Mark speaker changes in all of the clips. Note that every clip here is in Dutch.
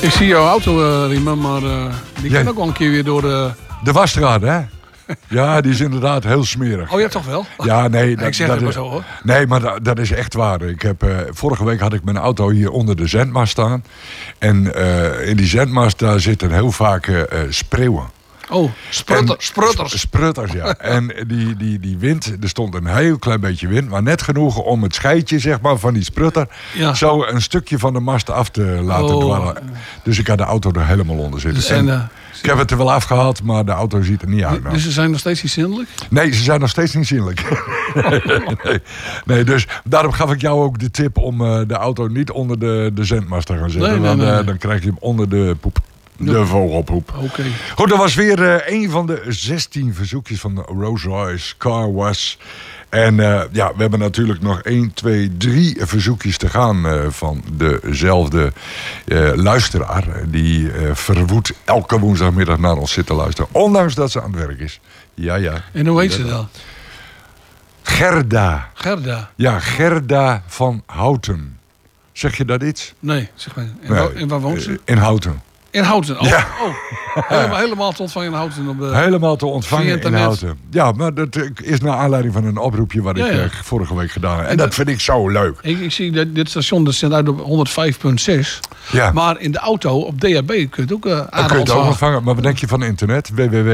Speaker 1: Ik zie jouw auto, Riemen, maar die kan ook wel een keer weer door de...
Speaker 2: De wasstraat, hè? Ja, die is inderdaad heel smerig.
Speaker 1: Oh ja, toch wel?
Speaker 2: Ja, nee.
Speaker 1: Ik zeg het maar zo, hoor.
Speaker 2: Nee, maar dat is echt waar. Vorige week had ik mijn auto hier onder de zendmast staan. En in die zendmast daar zitten heel vaak spreeuwen.
Speaker 1: Oh, sprutters.
Speaker 2: Sprutters, ja. En die wind, er stond een heel klein beetje wind, maar net genoeg om het scheidje, zeg maar, van die sprutter zo een stukje van de mast af te laten dwalen. Dus ik had de auto er helemaal onder zitten. Dus ik heb het er wel afgehaald, maar de auto ziet er niet uit. Nou.
Speaker 1: Dus ze zijn nog steeds niet zindelijk?
Speaker 2: Nee, ze zijn nog steeds niet zindelijk. Nee, dus daarom gaf ik jou ook de tip om de auto niet onder de zendmast te gaan zetten. Nee. Dan krijg je hem onder de poep. De vogelpoep.
Speaker 1: Okay.
Speaker 2: Goed, dat was weer een van de 16 verzoekjes van Rolls Royce Car Wash. En we hebben natuurlijk nog 1, 2, 3 verzoekjes te gaan van dezelfde luisteraar. Die verwoed elke woensdagmiddag naar ons zit te luisteren. Ondanks dat ze aan het werk is. Ja.
Speaker 1: En hoe heet ze dan?
Speaker 2: Gerda.
Speaker 1: Gerda?
Speaker 2: Ja, Gerda van Houten. Zeg je dat iets?
Speaker 1: Nee, zeg maar. En waar woont ze?
Speaker 2: In Houten.
Speaker 1: In Houten? Oh,
Speaker 2: ja.
Speaker 1: Helemaal te ontvangen in Houten?
Speaker 2: Helemaal te ontvangen in Houten. Ja, maar dat is naar aanleiding van een oproepje wat ik vorige week gedaan heb. En dat vind ik zo leuk. Ik
Speaker 1: zie dat dit station dat zendt uit op 105.6. Ja. Maar in de auto op DHB kun je het ook aardig
Speaker 2: kun je het ook ontvangen. Maar wat denk je van internet?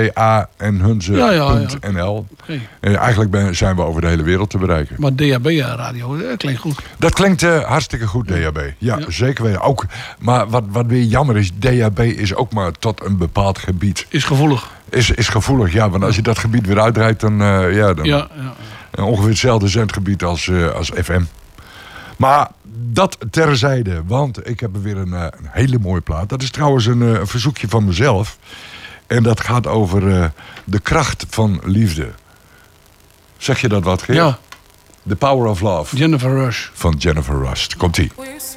Speaker 2: www.anhunze.nl. Eigenlijk zijn we over de hele wereld te bereiken.
Speaker 1: Maar DHB-radio, dat klinkt goed.
Speaker 2: Dat klinkt hartstikke goed, DHB. Ja, zeker weten. Ook, maar wat weer jammer is, DHB is ook maar tot een bepaald gebied.
Speaker 1: Is gevoelig.
Speaker 2: Is gevoelig, ja. Want als je dat gebied weer uitdraait, dan ongeveer hetzelfde zendgebied als FM. Maar dat terzijde, want ik heb er weer een hele mooie plaat. Dat is trouwens een verzoekje van mezelf. En dat gaat over de kracht van liefde. Zeg je dat wat, Geert?
Speaker 1: Ja.
Speaker 2: The Power of Love.
Speaker 1: Jennifer Rush.
Speaker 2: Van Jennifer Rush. Komt-ie.